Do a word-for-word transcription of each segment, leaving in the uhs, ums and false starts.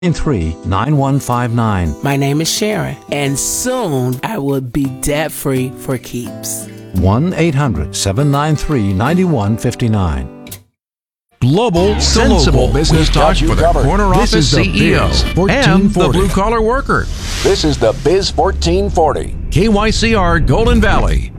three nine one five nine. My name is Sharon, and soon I will be debt-free for keeps. one eight hundred seven nine three nine one five nine. Global, sensible business talk for the corner office C E O and the blue-collar worker. This is the Biz fourteen forty. K Y C R Golden Valley.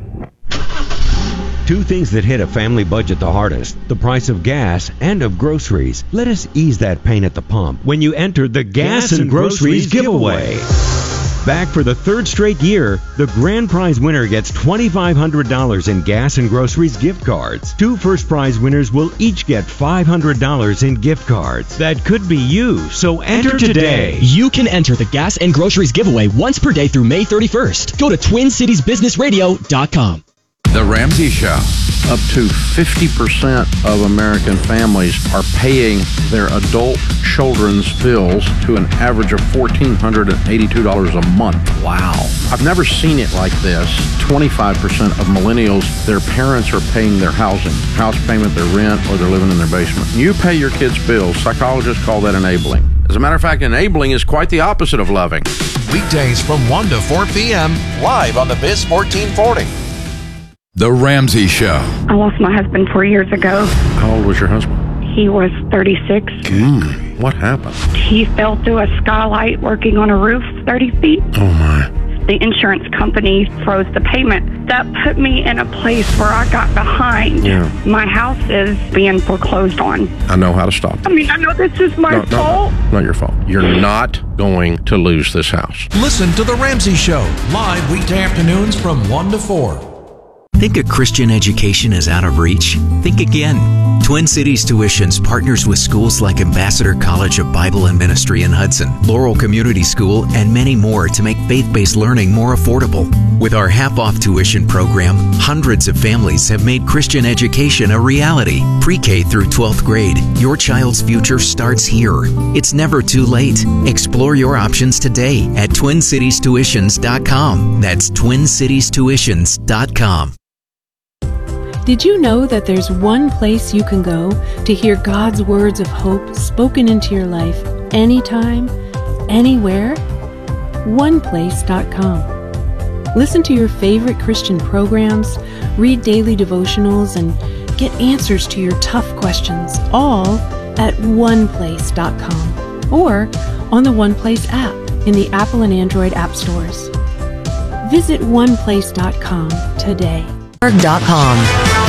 Two things that hit a family budget the hardest, the price of gas and of groceries. Let us ease that pain at the pump when you enter the Gas, gas and, and Groceries, groceries giveaway. giveaway. Back for the third straight year, the grand prize winner gets twenty-five hundred dollars in Gas and Groceries gift cards. Two first prize winners will each get five hundred dollars in gift cards. That could be you, so enter, enter today. You can enter the Gas and Groceries giveaway once per day through May thirty-first. Go to twin cities business radio dot com. The Ramsey Show. Up to fifty percent of American families are paying their adult children's bills to an average of one thousand four hundred eighty-two dollars a month. Wow. I've never seen it like this. twenty-five percent of millennials, their parents are paying their housing, house payment, their rent, or they're living in their basement. You pay your kids' bills. Psychologists call that enabling. As a matter of fact, enabling is quite the opposite of loving. Weekdays from one to four p.m. live on the Biz fourteen forty. The Ramsey Show. I lost my husband four years ago. How old was your husband? He was thirty-six. Mm, what happened? He fell through a skylight working on a roof thirty feet. Oh, my. The insurance company froze the payment. That put me in a place where I got behind. Yeah. My house is being foreclosed on. I know how to stop it. I mean, I know this is my no, fault. No, not your fault. You're not going to lose this house. Listen to The Ramsey Show, live weekday afternoons from one to four. Think a Christian education is out of reach? Think again. Twin Cities Tuitions partners with schools like Ambassador College of Bible and Ministry in Hudson, Laurel Community School, and many more to make faith-based learning more affordable. With our half-off tuition program, hundreds of families have made Christian education a reality. Pre-K through twelfth grade, your child's future starts here. It's never too late. Explore your options today at twin cities tuitions dot com. That's twin cities tuitions dot com. Did you know that there's one place you can go to hear God's words of hope spoken into your life anytime, anywhere? one place dot com. Listen to your favorite Christian programs, read daily devotionals, and get answers to your tough questions, all at one place dot com or on the OnePlace app in the Apple and Android app stores. Visit one place dot com today. dot com.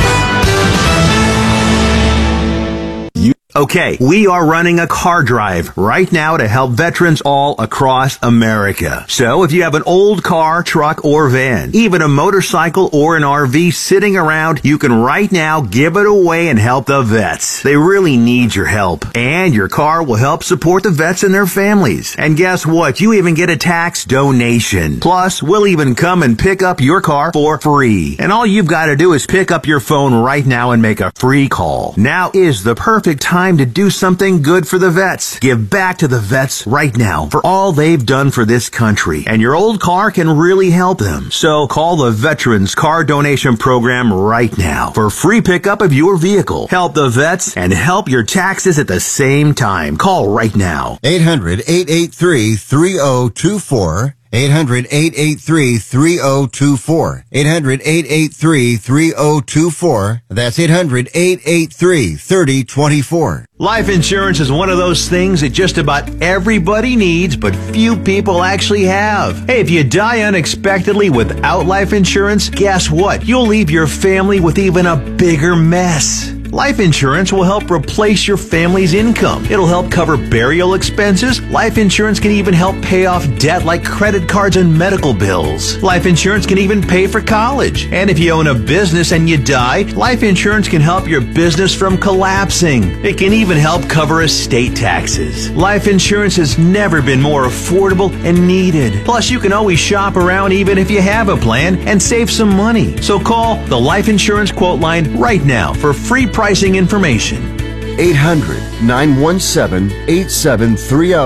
Okay, we are running a car drive right now to help veterans all across America. So if you have an old car, truck, or van, even a motorcycle or an R V sitting around, you can right now give it away and help the vets. They really need your help. And your car will help support the vets and their families. And guess what? You even get a tax donation. Plus, we'll even come and pick up your car for free. And all you've got to do is pick up your phone right now and make a free call. Now is the perfect time to do something good for the vets. Give back to the vets right now for all they've done for this country. And your old car can really help them. So call the Veterans Car Donation Program right now for free pickup of your vehicle. Help the vets and help your taxes at the same time. Call right now. eight hundred, eight eight three, three oh two four. eight hundred, eight eight three, three oh two four. eight hundred, eight eight three, three oh two four. That's eight hundred, eight eight three, three oh two four. Life insurance is one of those things that just about everybody needs, but few people actually have. Hey, if you die unexpectedly without life insurance, guess what? You'll leave your family with even a bigger mess. Life insurance will help replace your family's income. It'll help cover burial expenses. Life insurance can even help pay off debt like credit cards and medical bills. Life insurance can even pay for college. And if you own a business and you die, life insurance can help your business from collapsing. It can even help cover estate taxes. Life insurance has never been more affordable and needed. Plus, you can always shop around even if you have a plan and save some money. So call the Life Insurance Quote Line right now for free pricing information. eight hundred, nine one seven, eight seven three zero.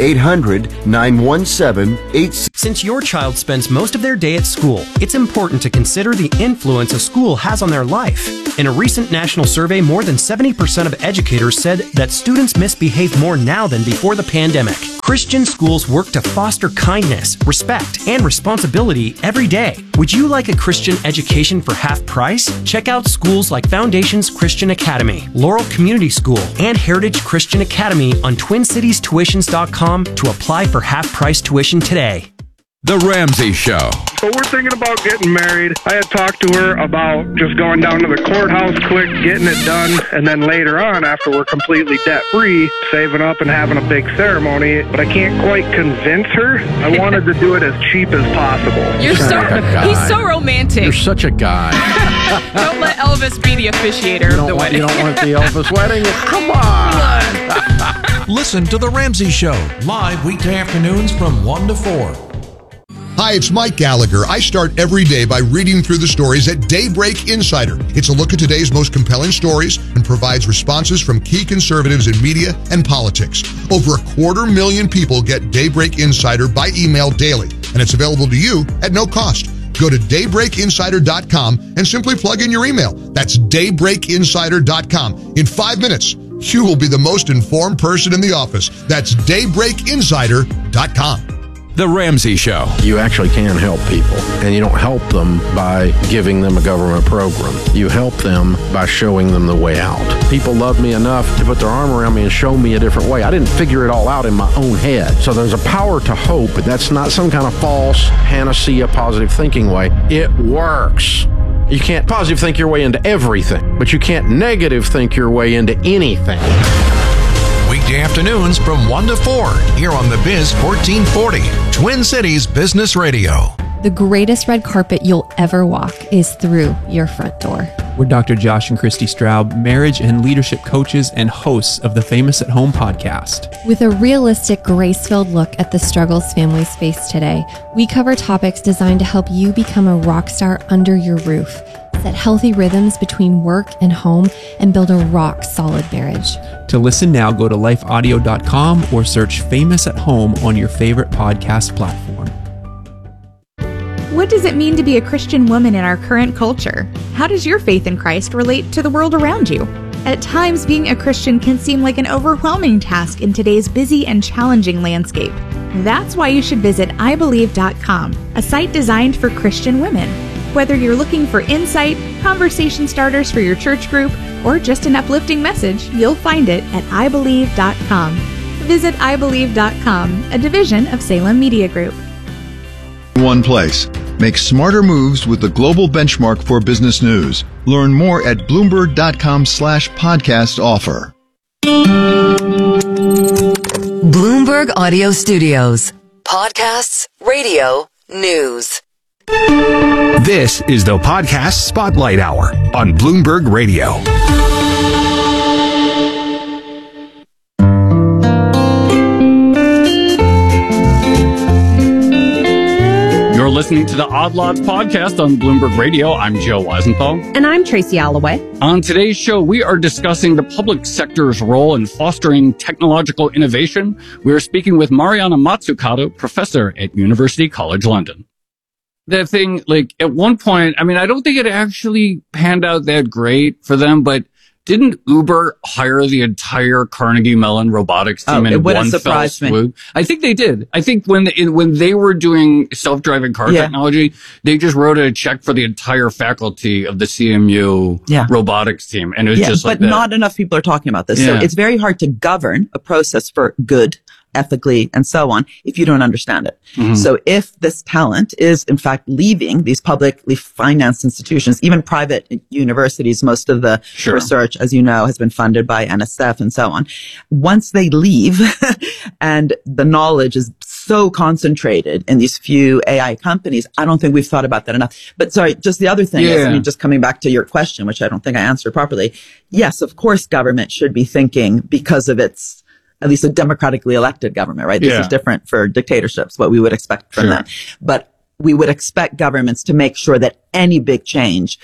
eight hundred, nine one seven, eight six. Since your child spends most of their day at school, it's important to consider the influence a school has on their life. In a recent national survey, more than seventy percent of educators said that students misbehave more now than before the pandemic. Christian schools work to foster kindness, respect, and responsibility every day. Would you like a Christian education for half price? Check out schools like Foundations Christian Academy, Laurel Community School, and Heritage Christian Academy on twin cities tuitions dot com to apply for half-price tuition today. The Ramsey Show. So we're thinking about getting married. I had talked to her about just going down to the courthouse quick, getting it done, and then later on, after we're completely debt-free, saving up and having a big ceremony. But I can't quite convince her. I wanted to do it as cheap as possible. You're so, he's so romantic. You're such a guy. Don't let Elvis be the officiator of the want, wedding. You don't want the Elvis wedding? Come on. Listen to The Ramsey Show, live weekday afternoons from one to four. Hi, it's Mike Gallagher. I start every day by reading through the stories at Daybreak Insider. It's a look at today's most compelling stories and provides responses from key conservatives in media and politics. Over a quarter million people get Daybreak Insider by email daily, and it's available to you at no cost. Go to daybreak insider dot com and simply plug in your email. That's daybreak insider dot com. In five minutes, you will be the most informed person in the office. That's daybreak insider dot com. The Ramsey Show. You actually can help people, and you don't help them by giving them a government program. You help them by showing them the way out. People love me enough to put their arm around me and show me a different way. I didn't figure it all out in my own head. So there's a power to hope, but that's not some kind of false panacea positive thinking way. It works. You can't positive think your way into everything, but you can't negative think your way into anything. Weekday afternoons from one to four here on the Biz fourteen forty, Twin Cities Business Radio. The greatest red carpet you'll ever walk is through your front door. We're Doctor Josh and Christy Straub, marriage and leadership coaches and hosts of the Famous at Home podcast. With a realistic, grace-filled look at the struggles families face today, we cover topics designed to help you become a rock star under your roof, set healthy rhythms between work and home, and build a rock-solid marriage. To listen now, go to life audio dot com or search Famous at Home on your favorite podcast platform. What does it mean to be a Christian woman in our current culture? How does your faith in Christ relate to the world around you? At times, being a Christian can seem like an overwhelming task in today's busy and challenging landscape. That's why you should visit i believe dot com, a site designed for Christian women. Whether you're looking for insight, conversation starters for your church group, or just an uplifting message, you'll find it at i believe dot com. Visit i believe dot com, a division of Salem Media Group. One place. Make smarter moves with the global benchmark for business news. Learn more at bloomberg dot com slash podcast offer. Bloomberg Audio Studios. Podcasts, radio, news. This is the Podcast Spotlight Hour on Bloomberg Radio. You're listening to the Odd Lots podcast on Bloomberg Radio. I'm Joe Weisenthal. And I'm Tracy Alloway. On today's show, we are discussing the public sector's role in fostering technological innovation. We are speaking with Mariana Mazzucato, professor at University College London. That thing, like, at one point, I mean, I don't think it actually panned out that great for them, but didn't Uber hire the entire Carnegie Mellon robotics team oh, in one fell swoop? Me. I think they did. I think when they, when they were doing self-driving car yeah. technology, they just wrote a check for the entire faculty of the C M U yeah. robotics team. And it was yeah, just like But that. not enough people are talking about this. Yeah. So it's very hard to govern a process for good, ethically, and so on, if you don't understand it. Mm-hmm. So if this talent is, in fact, leaving these publicly financed institutions, even private universities, most of the sure. research, as you know, has been funded by N S F and so on. Once they leave and the knowledge is so concentrated in these few A I companies, I don't think we've thought about that enough. But sorry, just the other thing yeah. is, I mean, just coming back to your question, which I don't think I answered properly. Yes, of course, government should be thinking, because of its at least a democratically elected government, right? This yeah. is different for dictatorships, what we would expect from sure. them. But we would expect governments to make sure that any big change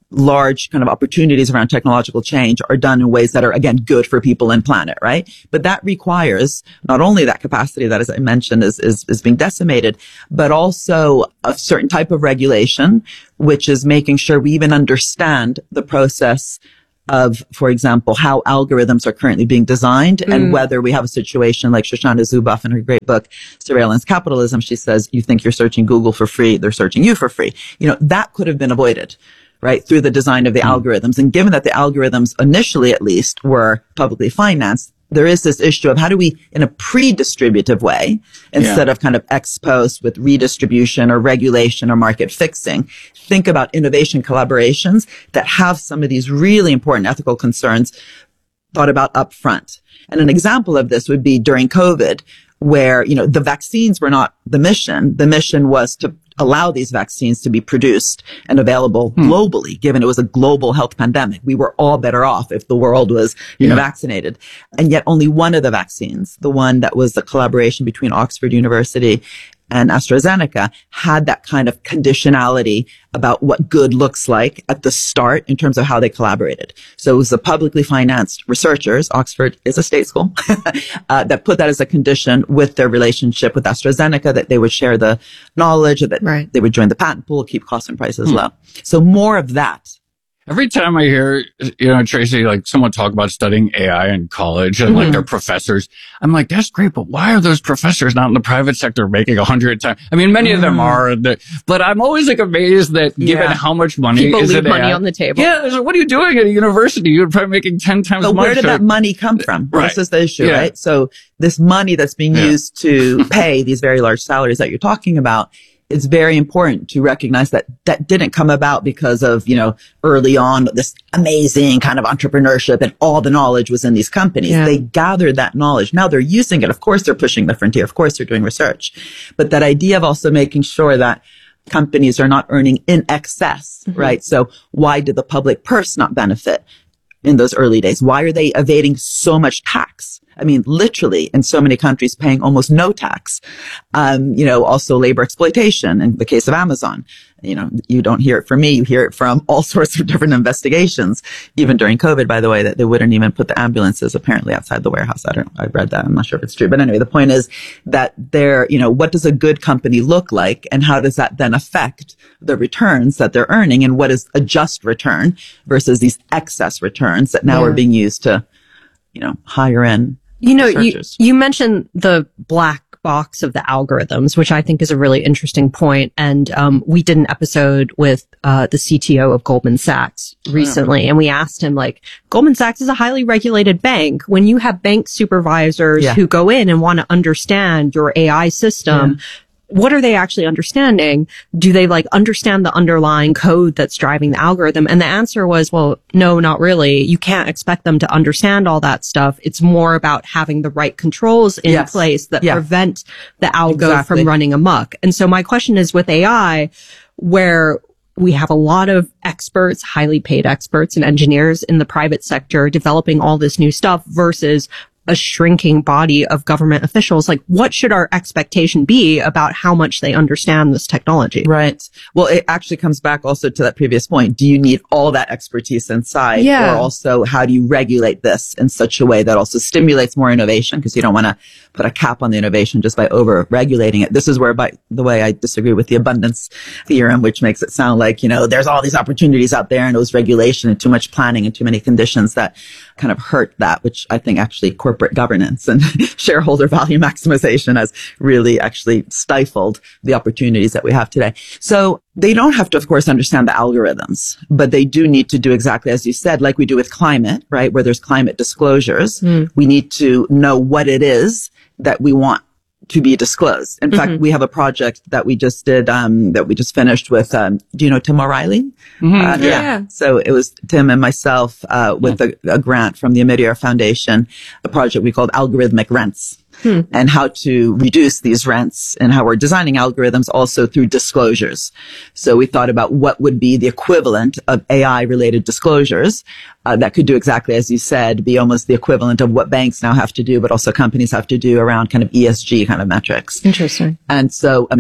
large kind of opportunities around technological change are done in ways that are, again, good for people and planet, right? But that requires not only that capacity that, as I mentioned, is, is, is being decimated, but also a certain type of regulation, which is making sure we even understand the process of, for example, how algorithms are currently being designed mm. and whether we have a situation like Shoshana Zuboff in her great book, Surveillance Capitalism. She says, you think you're searching Google for free, they're searching you for free. You know, that could have been avoided, right, through the design of the mm. algorithms. And given that the algorithms initially, at least, were publicly financed, there is this issue of how do we, in a pre-distributive way, instead yeah. of kind of ex post with redistribution or regulation or market fixing, think about innovation collaborations that have some of these really important ethical concerns thought about up front. And an example of this would be during COVID, where, you know, the vaccines were not the mission. The mission was to allow these vaccines to be produced and available hmm. globally, given it was a global health pandemic. We were all better off if the world was, you yeah. know, vaccinated. And yet only one of the vaccines, the one that was the collaboration between Oxford University and AstraZeneca, had that kind of conditionality about what good looks like at the start in terms of how they collaborated. So it was the publicly financed researchers, Oxford is a state school, uh, that put that as a condition with their relationship with AstraZeneca, that they would share the knowledge, that right. they would join the patent pool, keep costs and prices hmm. low. So more of that. Every time I hear, you know, Tracy, like someone talk about studying A I in college and mm-hmm. like their professors, I'm like, that's great, but why are those professors not in the private sector making a hundred times? I mean, many mm. of them are, but I'm always like amazed that given yeah. how much money people is leave in money A I, on the table. Yeah, like, what are you doing at a university? You're probably making ten times but as much. Where did that money come from? Right. This is the issue, yeah. right? So this money that's being yeah. used to pay these very large salaries that you're talking about, it's very important to recognize that that didn't come about because of, you know, early on this amazing kind of entrepreneurship and all the knowledge was in these companies. Yeah. They gathered that knowledge. Now they're using it. Of course, they're pushing the frontier. Of course, they're doing research. But that idea of also making sure that companies are not earning in excess, mm-hmm. right? So why did the public purse not benefit in those early days? Why are they evading so much tax? I mean, literally in so many countries paying almost no tax. Um, you know, also labor exploitation in the case of Amazon. You know, you don't hear it from me. You hear it from all sorts of different investigations, even during COVID, by the way, that they wouldn't even put the ambulances apparently outside the warehouse. I don't know. I read that. I'm not sure if it's true. But anyway, the point is that they're, you know, what does a good company look like and how does that then affect the returns that they're earning and what is a just return versus these excess returns that now yeah. are being used to, you know, hire in. You know, you, you mentioned the black box of the algorithms, which I think is a really interesting point. And um, we did an episode with uh, the C T O of Goldman Sachs recently, yeah. and we asked him, like, Goldman Sachs is a highly regulated bank. When you have bank supervisors yeah. who go in and want to understand your A I system, yeah. what are they actually understanding? Do they like understand the underlying code that's driving the algorithm? And the answer was, well, no, not really. You can't expect them to understand all that stuff. It's more about having the right controls in yes. place that yeah. prevent the algo exactly. from running amok. And so my question is with A I, where we have a lot of experts, highly paid experts and engineers in the private sector developing all this new stuff versus a shrinking body of government officials, like what should our expectation be about how much they understand this technology? Right. Well, it actually comes back also to that previous point. Do you need all that expertise inside? Yeah. Or also how do you regulate this in such a way that also stimulates more innovation? Because you don't want to put a cap on the innovation just by over regulating it. This is where, by the way, I disagree with the abundance theorem, which makes it sound like, you know, there's all these opportunities out there and it was regulation and too much planning and too many conditions that kind of hurt that, which I think actually corporate governance and shareholder value maximization has really actually stifled the opportunities that we have today. So they don't have to, of course, understand the algorithms, but they do need to do exactly as you said, like we do with climate, right? Where there's climate disclosures. Mm. We need to know what it is that we want to be disclosed. In mm-hmm. fact, we have a project that we just did, um, that we just finished with, um, do you know Tim O'Reilly? Mm-hmm. Uh, yeah. yeah. So it was Tim and myself, uh, with yeah. a, a grant from the Omidyar Foundation, a project we called Algorithmic Rents. Hmm. And how to reduce these rents and how we're designing algorithms also through disclosures. So we thought about what would be the equivalent of A I related disclosures uh, that could do exactly as you said, be almost the equivalent of what banks now have to do, but also companies have to do around kind of E S G kind of metrics. Interesting. And so, I mean,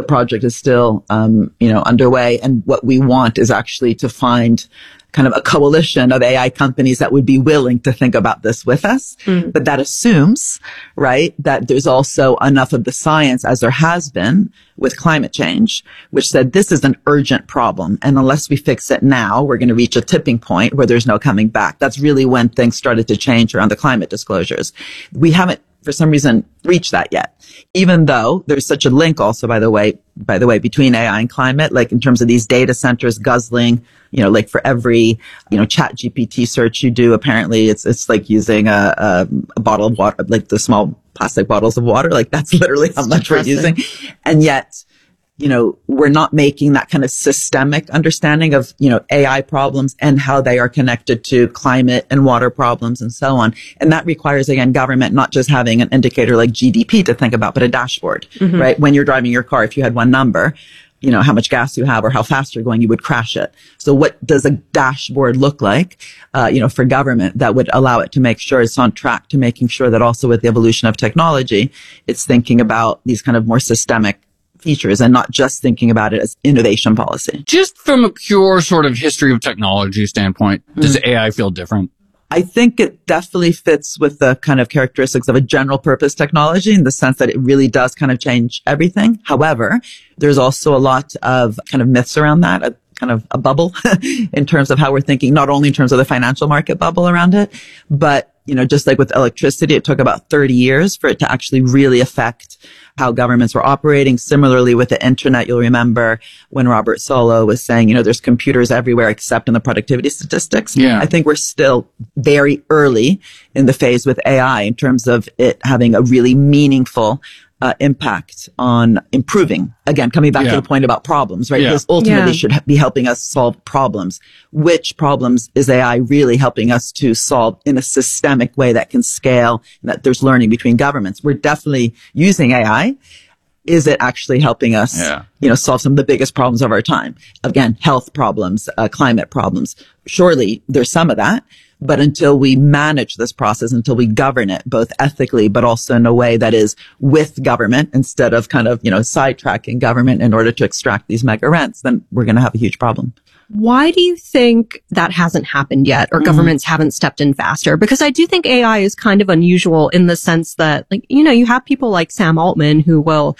The project is still, um, you know, underway. And what we want is actually to find kind of a coalition of A I companies that would be willing to think about this with us. Mm. But that assumes, right, that there's also enough of the science, as there has been with climate change, which said this is an urgent problem. And unless we fix it now, we're going to reach a tipping point where there's no coming back. That's really when things started to change around the climate disclosures. We haven't, for some reason, reached that yet. Even though there's such a link also, by the way, by the way, between A I and climate, like in terms of these data centers guzzling, you know, like for every, you know, Chat G P T search you do, apparently it's, it's like using a, a, a bottle of water, like the small plastic bottles of water. Like that's literally how much we're using. And yet, you know, we're not making that kind of systemic understanding of, you know, A I problems and how they are connected to climate and water problems and so on. And that requires, again, government not just having an indicator like G D P to think about, but a dashboard, mm-hmm. right? When you're driving your car, if you had one number, you know, how much gas you have or how fast you're going, you would crash it. So what does a dashboard look like, uh, you know, for government that would allow it to make sure it's on track to making sure that also with the evolution of technology, it's thinking about these kind of more systemic features and not just thinking about it as innovation policy. Just from a pure sort of history of technology standpoint, does mm. A I feel different? I think it definitely fits with the kind of characteristics of a general purpose technology in the sense that it really does kind of change everything. However, there's also a lot of kind of myths around that, a kind of a bubble in terms of how we're thinking, not only in terms of the financial market bubble around it, but you know, just like with electricity, it took about thirty years for it to actually really affect how governments were operating. Similarly with the internet, you'll remember when Robert Solow was saying, you know, there's computers everywhere except in the productivity statistics. Yeah. I think we're still very early in the phase with A I in terms of it having a really meaningful Uh, impact on improving. Again, coming back yeah. to the point about problems, right? Yeah. Because ultimately Yeah. should ha- be helping us solve problems. Which problems is A I really helping us to solve in a systemic way that can scale and that there's learning between governments? We're definitely using A I. Is it actually helping us, yeah. you know, solve some of the biggest problems of our time? Again, health problems, uh, climate problems. Surely there's some of that. But until we manage this process, until we govern it, both ethically, but also in a way that is with government instead of kind of, you know, sidetracking government in order to extract these mega rents, then we're going to have a huge problem. Why do you think that hasn't happened yet or mm-hmm. governments haven't stepped in faster? Because I do think A I is kind of unusual in the sense that, like, you know, you have people like Sam Altman who will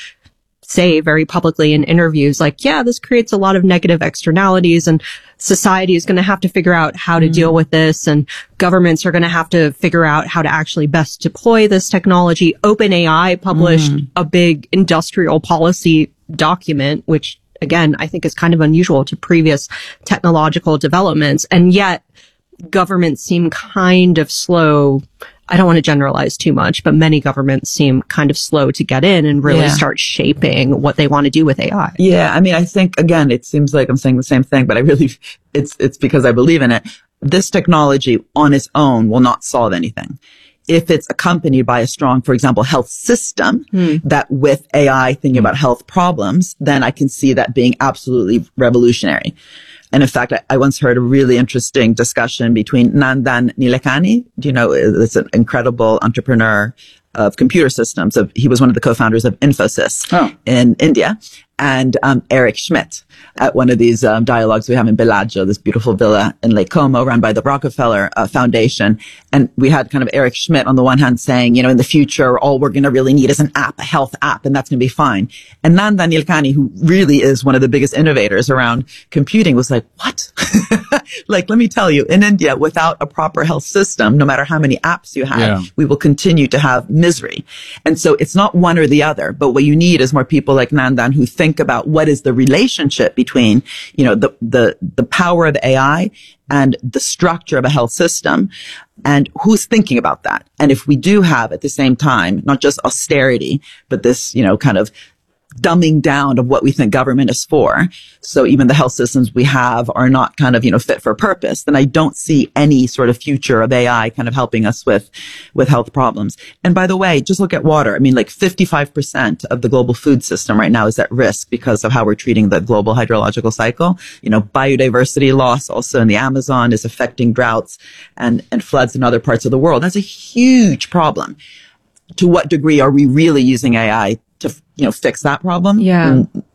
say very publicly in interviews, like, yeah, this creates a lot of negative externalities and society is going to have to figure out how to mm. deal with this and governments are going to have to figure out how to actually best deploy this technology. OpenAI published mm. a big industrial policy document, which again, I think is kind of unusual to previous technological developments. And yet governments seem kind of slow. I don't want to generalize too much, but many governments seem kind of slow to get in and really yeah. start shaping what they want to do with A I. Yeah. I mean, I think, again, it seems like I'm saying the same thing, but I really, it's, it's because I believe in it. This technology on its own will not solve anything. If it's accompanied by a strong, for example, health system hmm. that with A I thinking about health problems, then I can see that being absolutely revolutionary. And in fact, I, I once heard a really interesting discussion between Nandan Nilekani. Do you know, it's an incredible entrepreneur of computer systems. Of, he was one of the co-founders of Infosys oh. in India. And um, Eric Schmidt at one of these um, dialogues we have in Bellagio, this beautiful villa in Lake Como run by the Rockefeller uh, Foundation. And we had kind of Eric Schmidt on the one hand saying, you know, in the future, all we're going to really need is an app, a health app, and that's going to be fine. And Nandan Nilekani, who really is one of the biggest innovators around computing, was like, what? Like, let me tell you, in India, without a proper health system, no matter how many apps you have, yeah. we will continue to have misery. And so it's not one or the other, but what you need is more people like Nandan who think about what is the relationship between, you know, the, the, the power of A I and the structure of a health system and who's thinking about that. And if we do have at the same time, not just austerity, but this, you know, kind of dumbing down of what we think government is for. So even the health systems we have are not kind of, you know, fit for purpose. Then I don't see any sort of future of A I kind of helping us with, with health problems. And by the way, just look at water. I mean, like fifty-five percent of the global food system right now is at risk because of how we're treating the global hydrological cycle. You know, biodiversity loss also in the Amazon is affecting droughts and, and floods in other parts of the world. That's a huge problem. To what degree are we really using A I to, you know, fix that problem? Yeah.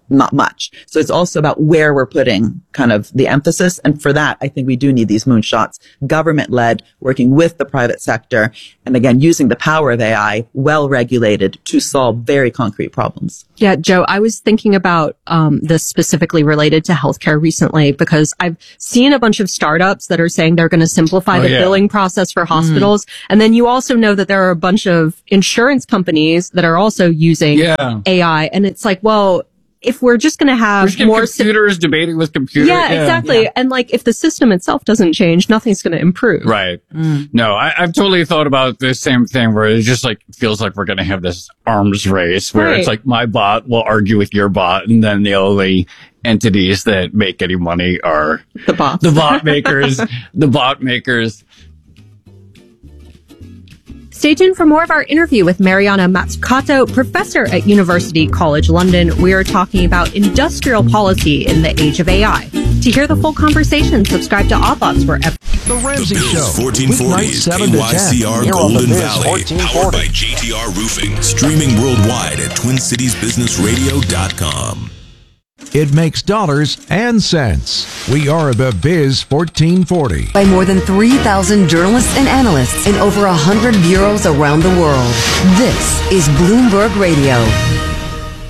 not much. So it's also about where we're putting kind of the emphasis. And for that, I think we do need these moonshots, government led, working with the private sector. And again, using the power of A I, well regulated to solve very concrete problems. Yeah, Joe, I was thinking about um, this specifically related to healthcare recently because I've seen a bunch of startups that are saying they're going to simplify Oh, the yeah. billing process for hospitals. And then you also know that there are a bunch of insurance companies that are also using Yeah. A I. And it's like, well, if we're just going to We're have just getting more computers debating with computers. Yeah, exactly. And like, if the system itself doesn't change, nothing's going to improve. Right. No, I, I've totally thought about the same thing where it just like feels like we're going to have this arms race where Right. it's like my bot will argue with your bot, and then the only entities that make any money are the bots, the bot makers, the bot makers. Stay tuned for more of our interview with Mariana Mazzucato, professor at University College London. We are talking about industrial policy in the age of A I. To hear the full conversation, subscribe to Odd Thoughts wherever. The Ramsey The Biz Show. fourteen forty is seven K to Y ten. C R Here on the Golden Biz Valley. fourteen Powered forty. by J T R Roofing. Streaming worldwide at twin cities business radio dot com. It makes dollars and cents. We are the Biz fourteen forty. By more than three thousand journalists and analysts in over one hundred bureaus around the world. This is Bloomberg Radio.